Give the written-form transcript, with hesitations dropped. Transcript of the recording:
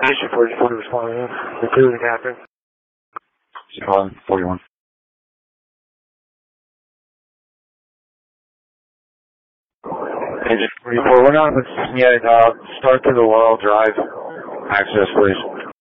Station 44 responding. Including the captain. 41. Engine 44, we're not yet. Start to the Laurel Drive access, please.